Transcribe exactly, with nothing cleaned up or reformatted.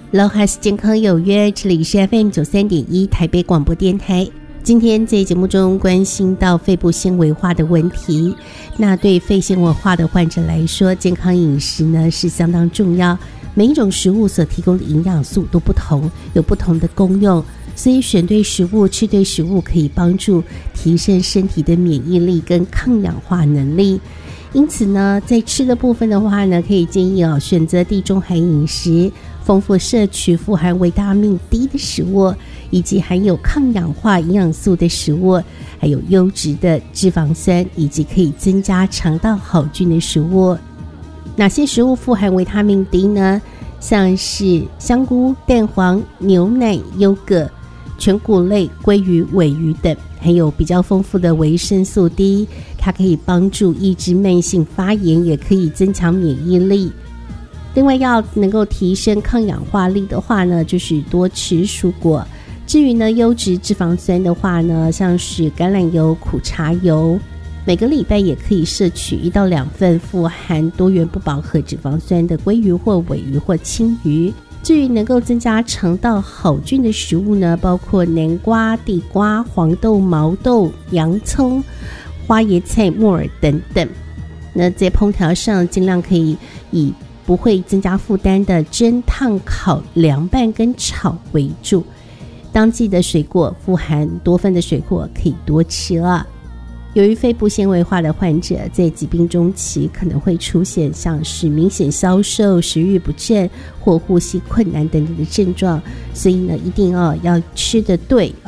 Lohas 健康有约，这里是 F M 九十三点一 台北广播电台。今天在节目中关心到肺部纤维化的问题，那对肺纤维化的患者来说，健康饮食呢是相当重要。每一种食物所提供的营养素都不同，有不同的功用，所以选对食物、吃对食物可以帮助提升身体的免疫力跟抗氧化能力。因此呢，在吃的部分的话呢，可以建议哦选择地中海饮食，丰富摄取富含维他命 D 的食物，以及含有抗氧化营养素的食物，还有优质的脂肪酸，以及可以增加肠道好菌的食物。哪些食物富含维他命 D 呢？像是香菇、蛋黄、牛奶、优格、全谷类、鲑鱼、鲔鱼等，还有比较丰富的维生素 D， 它可以帮助抑制慢性发炎，也可以增强免疫力。另外要能够提升抗氧化力的话呢，就是多吃蔬果。至于呢优质脂肪酸的话呢，像是橄榄油、苦茶油，每个礼拜也可以摄取一到两份富含多元不饱和脂肪酸的鲑鱼或鲔鱼或青鱼。至于能够增加肠道好菌的食物呢，包括南瓜、地瓜、黄豆、毛豆、洋葱、花椰菜、木耳等等。那在烹调上尽量可以以不会增加负担的蒸、烫、烤、凉拌跟炒为主。当季的水果，富含多酚的水果可以多吃了。由于肺部纤维化的患者在疾病中期可能会出现像是明显消瘦、食欲不振或呼吸困难等等的症状，所以呢一定要要吃得对